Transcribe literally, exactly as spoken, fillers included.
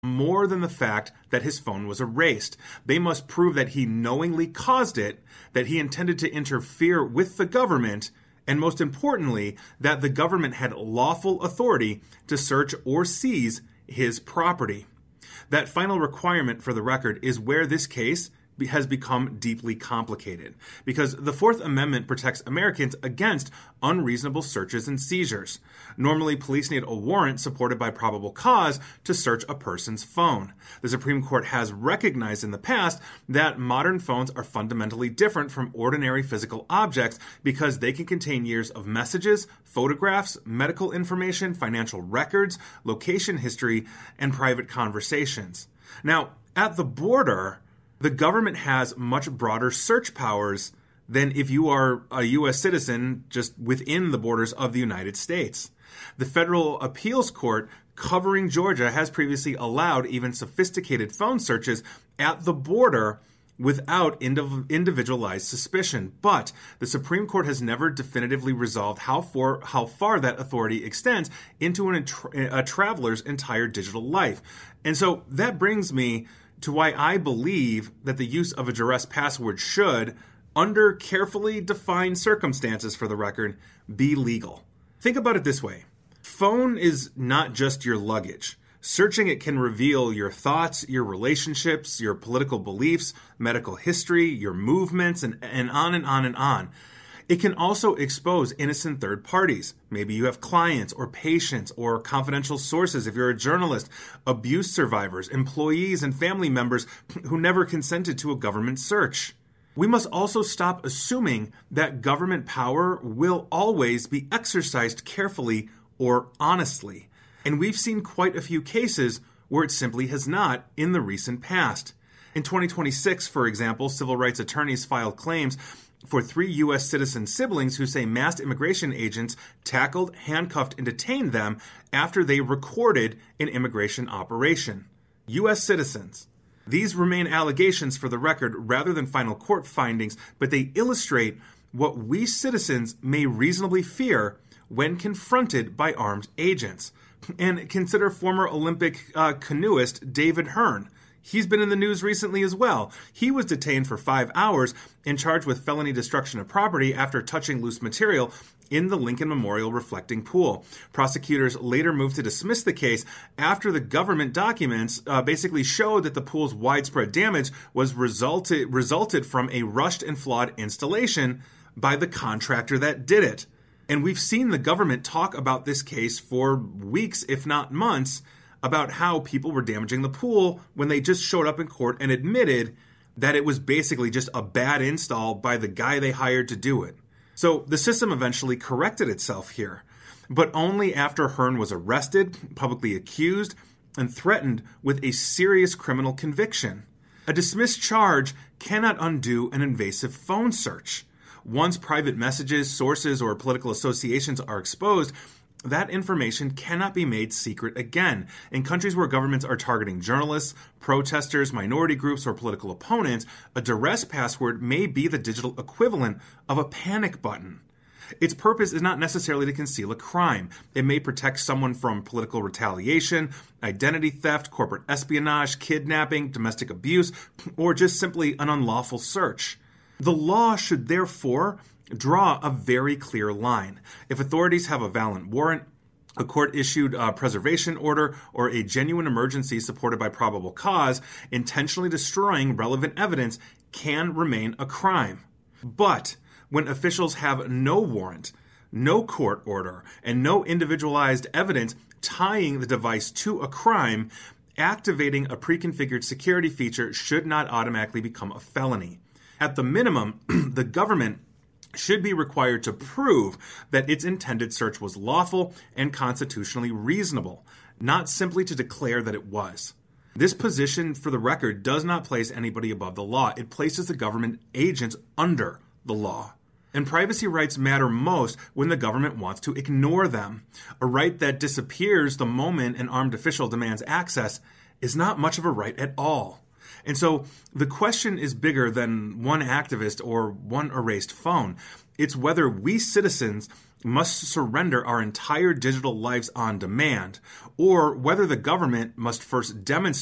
more than the fact that his phone was erased. They must prove that he knowingly caused it, that he intended to interfere with the government, and most importantly, that the government had lawful authority to search or seize his property. That final requirement for the record is where this case has become deeply complicated, because the Fourth Amendment protects Americans against unreasonable searches and seizures. Normally, police need a warrant supported by probable cause to search a person's phone. The Supreme Court has recognized in the past that modern phones are fundamentally different from ordinary physical objects because they can contain years of messages, photographs, medical information, financial records, location history, and private conversations. Now, at the border, the government has much broader search powers than if you are a U S citizen just within the borders of the United States. The Federal Appeals Court covering Georgia has previously allowed even sophisticated phone searches at the border without indiv- individualized suspicion. But the Supreme Court has never definitively resolved how far, how far that authority extends into an, a traveler's entire digital life. And so that brings me to why I believe that the use of a duress password should, under carefully defined circumstances for the record, be legal. Think about it this way. Phone is not just your luggage. Searching it can reveal your thoughts, your relationships, your political beliefs, medical history, your movements, and, and on and on and on. It can also expose innocent third parties. Maybe you have clients or patients or confidential sources if you're a journalist, abuse survivors, employees, and family members who never consented to a government search. We must also stop assuming that government power will always be exercised carefully or honestly. And we've seen quite a few cases where it simply has not in the recent past. In twenty twenty-six, for example, civil rights attorneys filed claims for three U S citizen siblings who say masked immigration agents tackled, handcuffed, and detained them after they recorded an immigration operation. U S citizens. These remain allegations for the record rather than final court findings, but they illustrate what we citizens may reasonably fear when confronted by armed agents. And consider former Olympic uh, canoeist David Hearn. He's been in the news recently as well. He was detained for five hours and charged with felony destruction of property after touching loose material in the Lincoln Memorial reflecting pool. Prosecutors later moved to dismiss the case after the government documents uh, basically showed that the pool's widespread damage was resulted, resulted from a rushed and flawed installation by the contractor that did it. And we've seen the government talk about this case for weeks, if not months, about how people were damaging the pool when they just showed up in court and admitted that it was basically just a bad install by the guy they hired to do it. So the system eventually corrected itself here, but only after Hearn was arrested, publicly accused, and threatened with a serious criminal conviction. A dismissed charge cannot undo an invasive phone search. Once private messages, sources, or political associations are exposed, that information cannot be made secret again. In countries where governments are targeting journalists, protesters, minority groups, or political opponents, a duress password may be the digital equivalent of a panic button. Its purpose is not necessarily to conceal a crime. It may protect someone from political retaliation, identity theft, corporate espionage, kidnapping, domestic abuse, or just simply an unlawful search. The law should therefore draw a very clear line. If authorities have a valid warrant, a court-issued uh, preservation order, or a genuine emergency supported by probable cause, intentionally destroying relevant evidence can remain a crime. But when officials have no warrant, no court order, and no individualized evidence tying the device to a crime, activating a pre-configured security feature should not automatically become a felony. At the minimum, the government should be required to prove that its intended search was lawful and constitutionally reasonable, not simply to declare that it was. This position, for the record, does not place anybody above the law. It places the government agents under the law. And privacy rights matter most when the government wants to ignore them. A right that disappears the moment an armed official demands access is not much of a right at all. And so the question is bigger than one activist or one erased phone. It's whether we citizens must surrender our entire digital lives on demand, or whether the government must first demonstrate